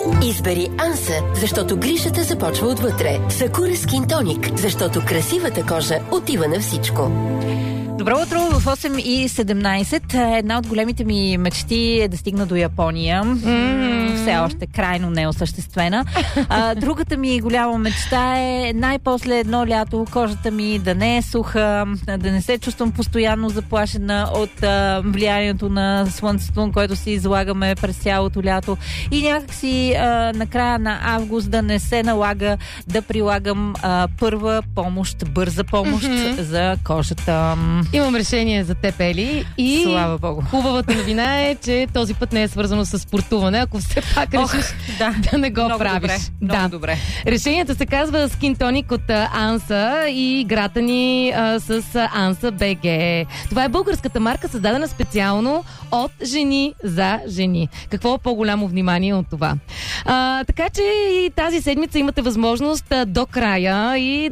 Избери Анса, защото грижата започва отвътре. Сакура Skin Tonic, защото красивата кожа отива на всичко. Добро утро, в 8:17. Една от големите ми мечти е да стигна до Япония. Все още крайно неосъществена. Другата ми голяма мечта е най-после едно лято кожата ми да не е суха, да не се чувствам постоянно заплашена от влиянието на слънцето, което си излагаме през цялото лято. И някакси на края на август да не се налага да прилагам първа помощ, бърза помощ за кожата. Имам решение за теб, Ели. И слава Богу. Хубавата новина е, че този път не е свързано с спортуване, ако все пак решиш да не го правиш. Много добре. Решението се казва Skin Tonic от Анса и играта ни с Анса БГ. Това е българската марка, създадена специално от жени за жени. Какво по-голямо внимание от това? Така че и тази седмица имате възможност до края и